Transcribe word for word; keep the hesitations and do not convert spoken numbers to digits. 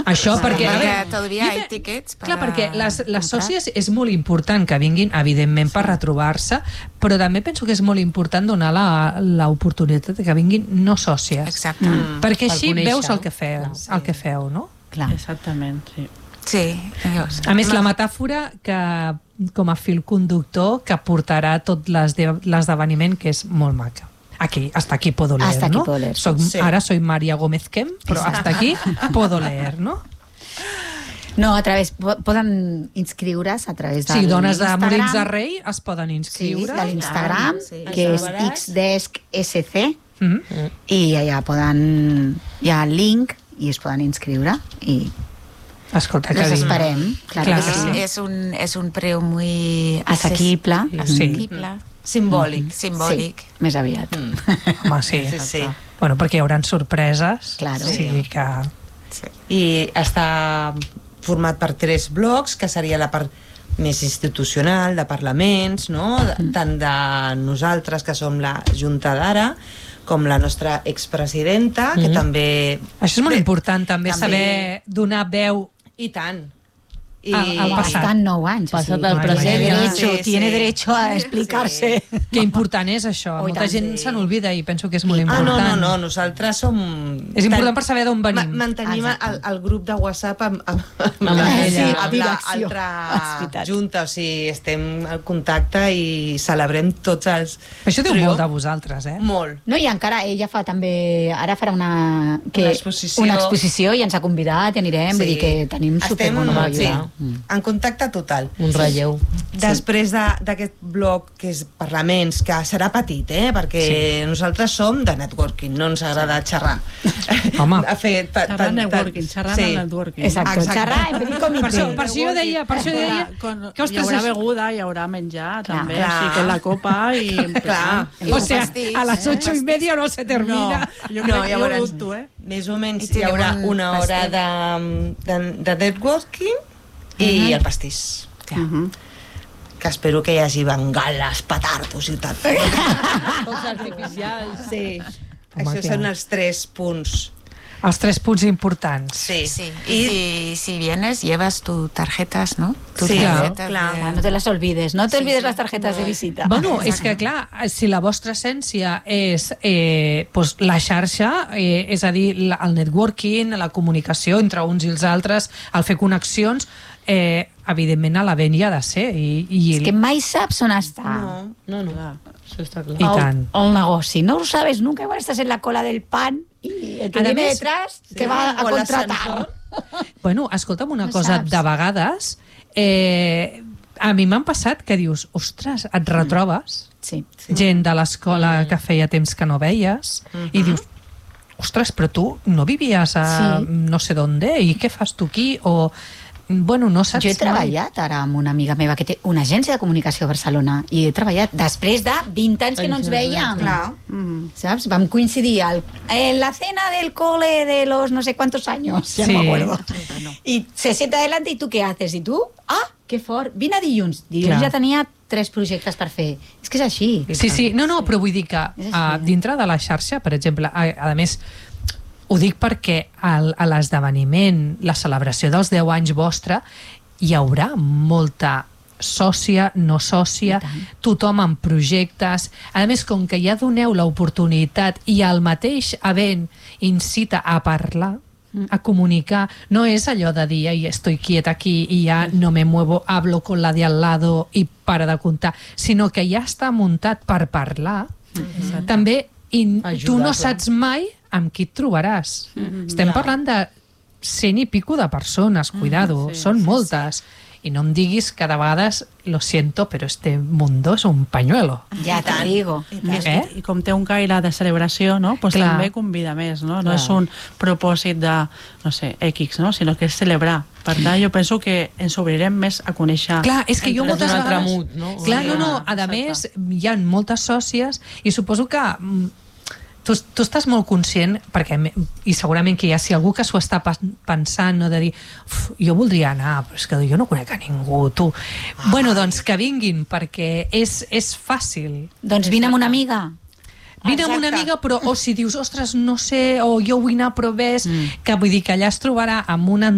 Això perquè... Perquè todavía hay tickets para... Clar, perquè les, les sòcies és molt important que vinguin, evidentment, per retrobar-se, però també penso que és molt important donar l'oportunitat que vinguin no sòcies. Exacte. Mm. Perquè així conèixer, veus el que feu, no? el que feu, no? Clar. Exactament, sí. Sí, Dios. A més, la metàfora que, com a fil conductor que portarà tot l'esdeveniment, que és molt maca. Aquí, hasta aquí puedo leer, hasta ¿no? Aquí puedo leer. Soc, Sí. Ara soy María Gómez Kem, però hasta aquí puedo leer, ¿no? No, a través, poden inscriure's a través de Sí, dones de l'Instagram. Molins de Rei es poden inscriure. Sí, de l'Instagram, Sí. que és Això xdesk S C, Mm. i allà poden... Hi ha el link i es poden inscriure i Escolta, que les vinc. esperem. Clar, Clar que que sí. sí. Es un, es un preu muy... Assequible. Assequible. Simbòlic. Simbòlic. Sí, més aviat. Home, sí. Sí, sí. Bueno, perquè hi haurà sorpreses. Claro. Sí, que... I està format per tres blocs, que seria la part més institucional, de parlaments, no? Tant de nosaltres, que som la Junta d'ara, com la nostra expresidenta, que Mhm. també... Això és molt Bé, important, també, també- saber donar veu I tant. I... Al- al passat. Estan nou anys. Passat o sigui, al present, tiene ja. derecho, Sí, tiene sí. derecho a explicarse. que important és això. Oh, i Molta tant, gent sí. se n'olvida i penso que és molt Ah, important. no, no, no, nosaltres som... És important per saber d'on venim. Ma mantenim Exacte. el, el grup de WhatsApp amb, amb, amb, Amb la, ella. sí, amb Direcció. És l'altra veritat. junta, o sigui, estem en contacte i celebrem tots els... Això diu triomfs. molt de vosaltres, eh? Molt. No, i encara ella fa també... Ara farà una... Que, Una exposició. Una exposició i ens ha convidat i anirem. Sí. Vull dir que tenim Estem, superbona sí, ajuda. en contacte total. Un relleu. Després de- d'aquest bloc que és parlaments, que serà petit, eh? perquè sí. nosaltres som de networking, no ens agrada xerrar. Home. A fer ta- Xerrar ta- networking, ta- xerrar sí. networking. Exacte, Exacte. xerrar en petit comitè. Per això, per això jo deia, per això jo deia Con, que, hi ostres, haurà això- beguda, hi haurà menjar, Clar, també, clar. o sigui, con la copa i... en plan- Clar. I o un sea, pastís, a les eh? ocho y media no se No, termina. jo, No, crec, llavors, jo dubto, eh? més o menys I hi teniu haurà un una hora pastís. de, de, de networking i el pastís. Uh -huh. Que espero que hi hagi bengales, petardos i tal. Focs artificials. Sí. Home, Això clar. són els tres punts. Els tres punts importants. Sí. Sí, y si, si vienes, llevas tus tarjetas, ¿no? Tus Sí, tarjetas claro, de- Ah, no te las olvides, no te Sí, olvides sí. las tarjetas de visita. Bueno, és que clar, si la vostra essència és eh, doncs la xarxa, eh, és a dir, la, el networking, la comunicació entre uns i els altres, el fer connexions, eh, evidentment a la vent hi ha de ser. I, i, És que mai saps on està. No, no, no. Clar, això està clar. I tant. El, el negoci. No lo sabes nunca. Igual estás en la cola del pan y el que A viene més, detrás sí, te va a o contratar. l'ascensor. Bueno, escolta'm una No cosa, saps. de vegades eh, a mi m'han passat que dius, ostres, et retrobes Sí. gent de l'escola que feia temps que no veies i dius, ostres, però tu no vivies a Sí. no sé d'on i què fas tu aquí? O, bueno, no saps Jo he mai. treballat ara amb una amiga meva que té una agència de comunicació a Barcelona i he treballat després de vint anys que no ens veiem. Clar. Mm. ¿Sabes? Vam coincidir al, en la cena del cole de los no sé cuántos años, ya Sí. no me acuerdo. Y se sienta adelante y tú ¿qué haces? Y tú, ah, que fort, vine a dilluns. Dilluns Clar. ja tenia tres projectes per fer. És que és així. Sí, sí, no, no, però vull dir que És així, uh, eh? dintre de la xarxa, per exemple, a, a més, ho dic perquè al, a l'esdeveniment, la celebració dels deu anys vostre, hi haurà molta sòcia, no sòcia, I tant. tothom amb projectes. A més, com que ja doneu l'oportunitat i el mateix event incita a parlar, a comunicar, no és allò de dir "Ay, estoy quieta aquí i ja no me muevo, hablo con la de al lado i para de comptar", sinó que ja està muntat per parlar. També i tu no Ajudar-la. saps mai amb qui et trobaràs. Estem parlant de cent i pico de persones, cuidado, sí, són sí, moltes. I no em diguis que de vegades, lo siento, però este mundo és un pañuelo. Ja te digo. Més, Eh? I com té un caire de celebració, no? Pues Clar. també convida més, no? No Clar. és un propòsit de, no sé, X, no? Sinó que és celebrar. Per tant, jo penso que ens obrirem més a conèixer... Clar, és que jo entre moltes un altre vegades... mood, no? Clar, no, no, Exacte. a més, hi ha moltes sòcies i suposo que mm, tu, tu estàs molt conscient, perquè, me- i segurament que hi ha si algú que s'ho està pas- pensant, no, de dir, "Uf, jo voldria anar, però és que jo no conec a ningú, tu. Bueno, doncs que vinguin, perquè és, és fàcil. Doncs vine amb una amiga. Vine amb una Exacte. amiga, però o si dius, ostres, no sé, o jo vull anar, però ves, que vull dir que allà es trobarà amb una